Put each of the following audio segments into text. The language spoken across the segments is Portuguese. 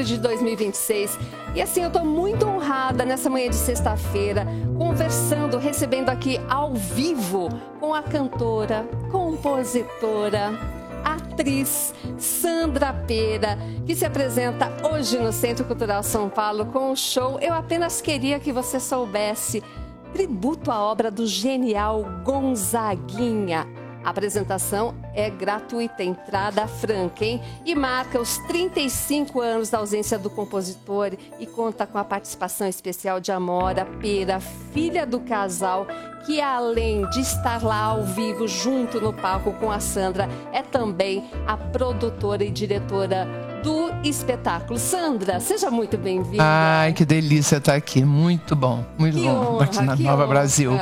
de 2026. E assim, eu estou muito honrada nessa manhã de sexta-feira, conversando, recebendo aqui ao vivo com a cantora, compositora, atriz Sandra Pera, que se apresenta hoje no Centro Cultural São Paulo com um show Eu Apenas Queria Que Você Soubesse, tributo à obra do genial Gonzaguinha. A apresentação é gratuita, entrada franca, hein? E marca os 35 anos da ausência do compositor e conta com a participação especial de Amora Pera, filha do casal, que além de estar lá ao vivo, junto no palco com a Sandra, é também a produtora e diretora do espetáculo. Sandra, seja muito bem-vinda. Ai, que delícia estar aqui. Muito bom. Muito que bom. Honra, aqui na que Nova honra. Brasil.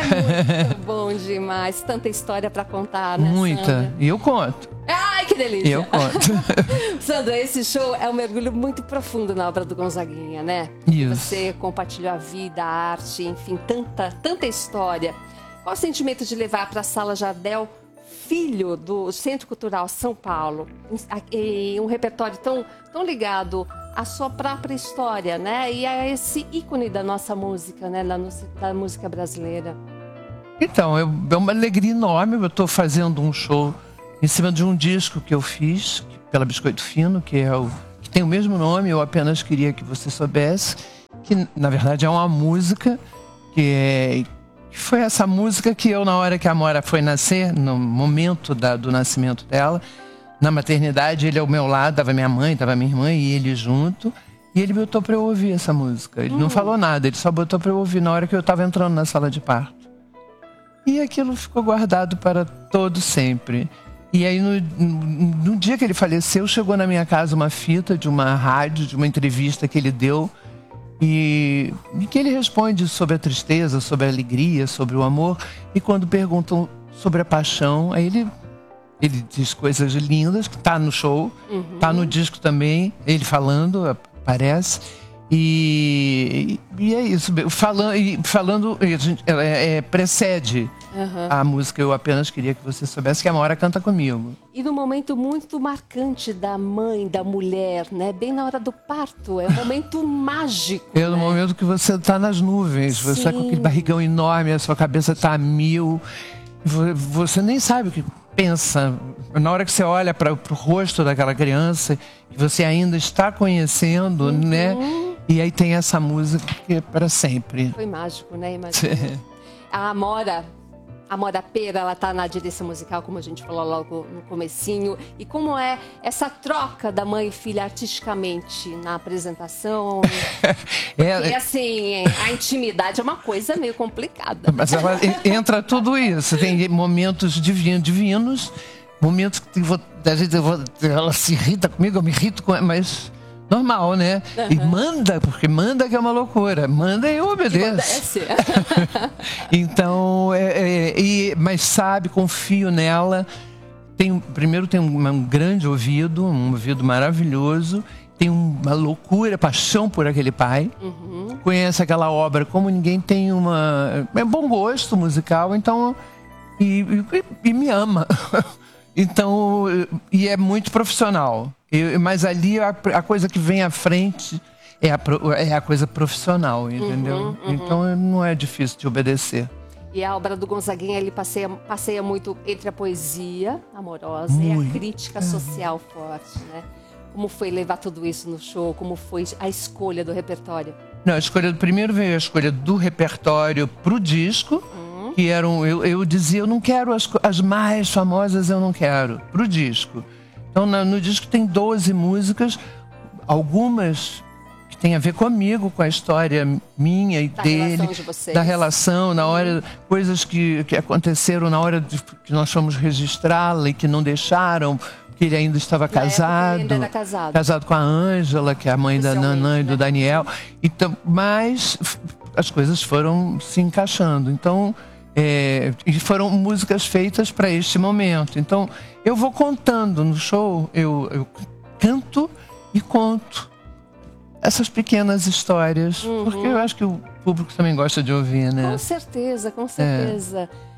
É muito bom demais. Tanta história para contar, né, Muita. Sandra? E eu conto. Ai, que delícia. Eu conto. Sandra, esse show é um mergulho muito profundo na obra do Gonzaguinha, né? Isso. Você compartilhou a vida, a arte, enfim, tanta história. Qual o sentimento de levar para a Sala Jardel, filho do Centro Cultural São Paulo, e um repertório tão ligado à sua própria história, né? E a esse ícone da nossa música, né? Da música brasileira. Então, é uma alegria enorme. Eu estou fazendo um show em cima de um disco que eu fiz pela Biscoito Fino, que tem o mesmo nome, Eu Apenas Queria Que Você Soubesse, que na verdade é uma música que foi essa música que eu, na hora que a Amora foi nascer, no momento do nascimento dela, na maternidade, ele ao meu lado, estava minha mãe, estava minha irmã e ele junto, e ele botou para eu ouvir essa música. Ele não falou nada, ele só botou para eu ouvir na hora que eu estava entrando na sala de parto. E aquilo ficou guardado para todo sempre. E aí, no dia que ele faleceu, chegou na minha casa uma fita de uma rádio, de uma entrevista que ele deu, e que ele responde sobre a tristeza, sobre a alegria, sobre o amor. E quando perguntam sobre a paixão, aí ele diz coisas lindas, que tá no show, tá no disco também, ele falando, aparece. E é isso, falando precede a música Eu Apenas Queria Que Você Soubesse, que a Amora canta comigo. E no momento muito marcante da mãe, da mulher, né? Bem na hora do parto, é um momento mágico. É no momento que você está nas nuvens, você está com aquele barrigão enorme, a sua cabeça está a mil, você nem sabe o que pensa. Na hora que você olha para o rosto daquela criança, que você ainda está conhecendo, né? E aí tem essa música que é para sempre. Foi mágico, né? Imagina. A Amora Pera, ela tá na direção musical, como a gente falou logo no comecinho. E como é essa troca da mãe e filha artisticamente na apresentação? Porque, assim, a intimidade é uma coisa meio complicada. Mas ela entra tudo isso. Tem momentos divinos, momentos que ela se irrita comigo, eu me irrito com ela, mas normal, né? E porque manda que é uma loucura. Manda e eu obedeço. Então, mas sabe, confio nela. Primeiro tem um grande ouvido, um ouvido maravilhoso. Tem uma loucura, paixão por aquele pai. Conhece aquela obra como ninguém, tem bom gosto musical, então, e me ama. Então, e é muito profissional. Mas ali a coisa que vem à frente é a coisa profissional, entendeu? Então não é difícil de obedecer. E a obra do Gonzaguinha, ele passeia muito entre a poesia amorosa e a crítica social forte, né? Como foi levar tudo isso no show? Como foi a escolha do repertório? Não, primeiro veio a escolha do repertório pro disco, que eu dizia, eu não quero as mais famosas, eu não quero, pro disco. Então, no disco tem 12 músicas, algumas que têm a ver comigo, com a história minha e dele, relação de vocês. Da relação, na hora, coisas que aconteceram na hora que nós fomos registrá-la e que não deixaram, porque ele ainda estava casado. Ele ainda era casado. Casado com a Ângela, que é a mãe da Nanã e do Daniel. Então, mas as coisas foram se encaixando. Então, e foram músicas feitas para este momento. Então, eu vou contando no show, eu canto e conto essas pequenas histórias, porque eu acho que o público também gosta de ouvir, né? Com certeza, com certeza.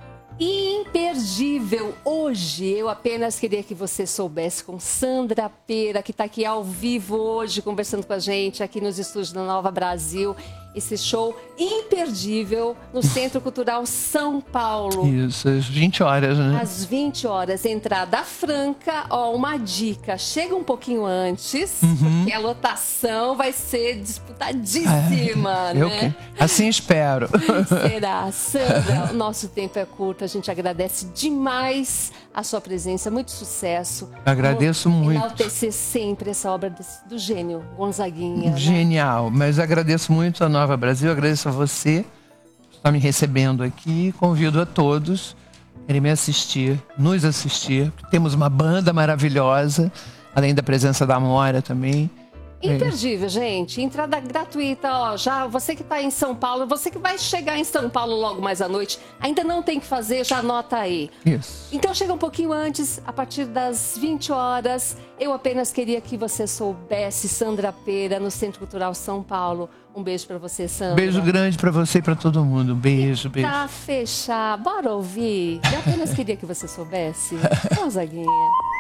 imperdível. Hoje eu apenas queria que você soubesse, com Sandra Pera, que está aqui ao vivo hoje conversando com a gente aqui nos estúdios da Nova Brasil, esse show imperdível no Centro Cultural São Paulo. Isso, às 20 horas, né? Às 20 horas, entrada franca. Ó, uma dica, chega um pouquinho antes, porque a lotação vai ser disputadíssima, né? Assim espero. Será? Sandra, o nosso tempo é curto, a gente agradece demais a sua presença, muito sucesso. Agradeço muito. Enaltecer sempre essa obra do gênio Gonzaguinha. Genial, né? Mas agradeço muito a Nova Brasil, agradeço a você por estar me recebendo aqui, convido a todos a irem me assistir, nos assistir. Temos uma banda maravilhosa, além da presença da Amora também. Imperdível, gente. Entrada gratuita, ó. Já você que está em São Paulo, você que vai chegar em São Paulo logo mais à noite, ainda não tem que fazer, já anota aí. Isso. Então chega um pouquinho antes, a partir das 20 horas. Eu apenas queria que você soubesse, Sandra Pera, no Centro Cultural São Paulo. Um beijo para você, Sandra. Beijo grande para você e para todo mundo. Beijo, beijo. Pra fechar, bora ouvir? Eu apenas queria que você soubesse. Gonzaguinha.